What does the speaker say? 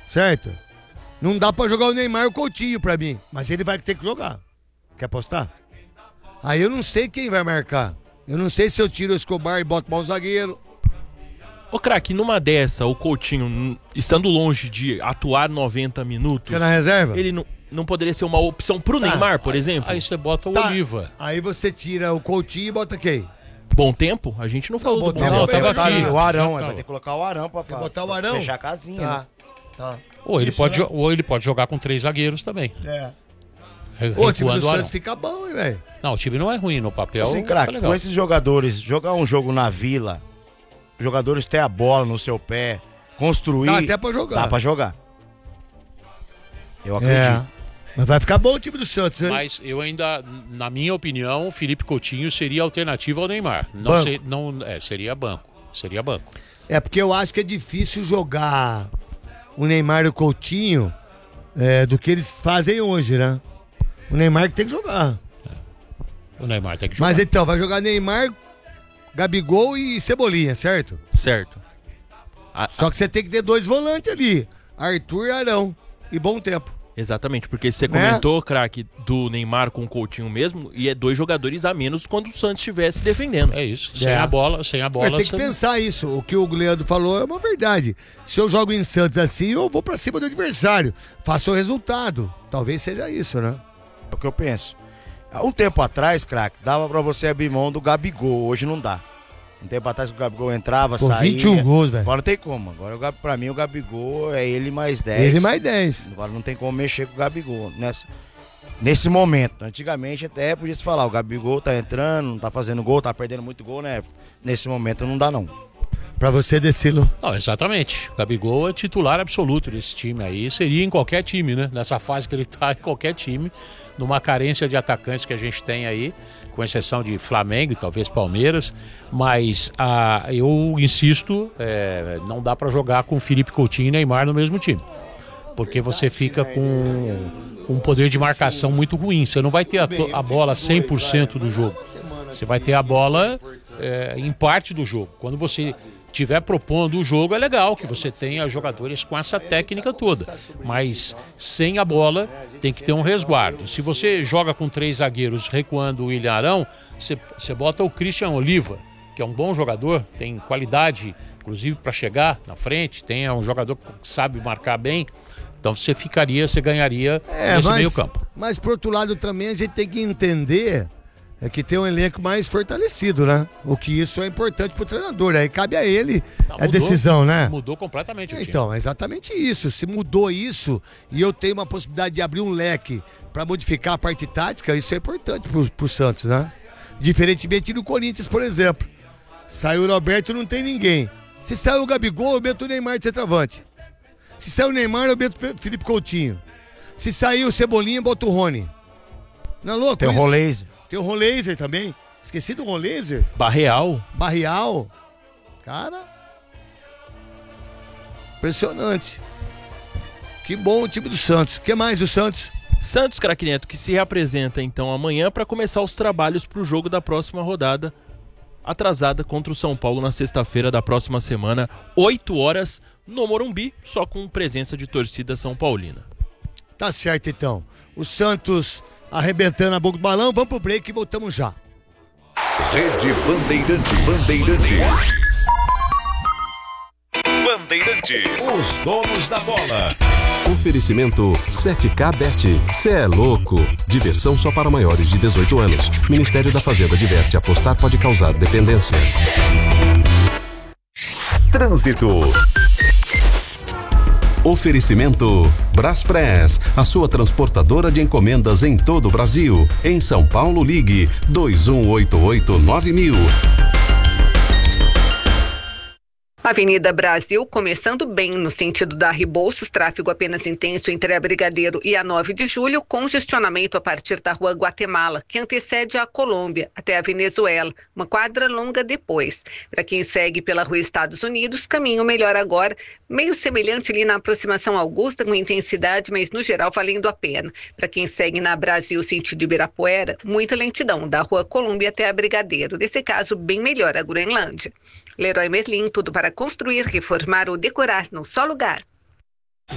certo? Não dá pra jogar o Neymar e o Coutinho pra mim, mas ele vai ter que jogar. Quer apostar? Aí eu não sei quem vai marcar. Eu não sei se eu tiro o Escobar e boto mais um zagueiro. Ô, craque, numa dessa, o Coutinho, estando longe de atuar 90 minutos... Fica na reserva? Ele não poderia ser uma opção pro Neymar, por exemplo? Aí você bota o Oliva. Aí você tira o Coutinho e bota quem? Bom tempo? A gente não falou do bom tempo. tempo. O Arão, vai ter que colocar o Arão pra botar o Arão? fechar a casinha. Tá. Ou ele pode jogar com 3 zagueiros também. O time do Santos fica bom, hein, velho? Não, o time não é ruim no papel. Assim, craque, tá com esses jogadores, jogar um jogo na Vila, os jogadores ter a bola no seu pé, construir... Dá até pra jogar. Dá pra jogar. Eu acredito. Mas vai ficar bom o time do Santos, hein? Mas eu ainda, na minha opinião, o Felipe Coutinho seria alternativa ao Neymar. Seria banco. Seria banco. É porque eu acho que é difícil jogar o Neymar e o Coutinho do que eles fazem hoje, né? O Neymar que tem que jogar. O Neymar tem que jogar. Mas então, vai jogar Neymar, Gabigol e Cebolinha, certo? Certo. Só que você tem que ter 2 volantes ali. Arthur e Arão. E bom tempo. Exatamente, porque você comentou, craque, do Neymar com o Coutinho mesmo, e é 2 jogadores a menos quando o Santos estivesse defendendo. É isso. Sem a bola. Tem que pensar isso. O que o Leandro falou é uma verdade. Se eu jogo em Santos assim, eu vou pra cima do adversário. Faço o resultado. Talvez seja isso, né? É o que eu penso. Há um tempo atrás, craque, dava pra você abrir mão do Gabigol. Hoje não dá. Um tempo atrás o Gabigol entrava, saía. 21 gols, velho. Agora não tem como. Agora, pra mim, o Gabigol é ele mais 10. Ele mais 10. Agora não tem como mexer com o Gabigol nesse momento. Antigamente até podia se falar, o Gabigol tá entrando, não tá fazendo gol, tá perdendo muito gol, né? Nesse momento não dá, não. Pra você, Decilo. Não, exatamente. O Gabigol é titular absoluto desse time aí. Seria em qualquer time, né? Nessa fase que ele tá, em qualquer time. Numa carência de atacantes que a gente tem aí, com exceção de Flamengo e talvez Palmeiras. Mas eu insisto, não dá pra jogar com Felipe Coutinho e Neymar no mesmo time. Porque você fica com um poder de marcação muito ruim. Você não vai ter a bola 100% do jogo. Você vai ter a bola em parte do jogo. Quando você estiver propondo o jogo, é legal que você tenha jogadores com essa técnica toda. Mas sem a bola, tem que ter um resguardo. Se você joga com 3 zagueiros recuando o Ilharão, você bota o Christian Oliva, que é um bom jogador, tem qualidade, inclusive para chegar na frente, é um jogador que sabe marcar bem. Então você ganharia nesse meio campo. Mas por outro lado também a gente tem que entender que tem um elenco mais fortalecido, né? O que isso é importante pro treinador. Aí cabe a ele a decisão, né? Mudou completamente o time. Então, é exatamente isso. Se mudou isso e eu tenho uma possibilidade de abrir um leque para modificar a parte tática, isso é importante pro Santos, né? Diferentemente do Corinthians, por exemplo. Saiu o Roberto, não tem ninguém. Se saiu o Gabigol, eu meto o Neymar de centroavante. Se saiu o Neymar, eu meto o Felipe Coutinho. Se saiu o Cebolinha, eu boto o Rony. Não é louco? Tem o Rolaser. Tem o Rolaser também. Esqueci do Rolaser. Barreal. Cara. Impressionante. Que bom o time do Santos. O que mais do Santos? Santos, craque Neto, que se reapresenta então amanhã para começar os trabalhos para o jogo da próxima rodada, atrasada contra o São Paulo na sexta-feira da próxima semana, 8 horas, no Morumbi, só com presença de torcida São Paulina. Tá certo então. O Santos arrebentando a boca do balão. Vamos pro break e voltamos já. Rede Bandeirantes. Os donos da bola. Oferecimento 7K Bet. Cê é louco. Diversão só para maiores de 18 anos. Ministério da Fazenda adverte: apostar pode causar dependência. Trânsito. Oferecimento Braspress, a sua transportadora de encomendas em todo o Brasil. Em São Paulo, ligue 2188-9000. Avenida Brasil, começando bem no sentido da Rebouças, tráfego apenas intenso entre a Brigadeiro e a 9 de Julho, congestionamento a partir da Rua Guatemala, que antecede a Colômbia, até a Venezuela, uma quadra longa depois. Para quem segue pela Rua Estados Unidos, caminho melhor agora, meio semelhante ali na aproximação Augusta, com intensidade, mas no geral valendo a pena. Para quem segue na Brasil, sentido Ibirapuera, muita lentidão, da Rua Colômbia até a Brigadeiro, nesse caso bem melhor a Groenlândia. Leroy Merlin, tudo para construir, reformar ou decorar num só lugar.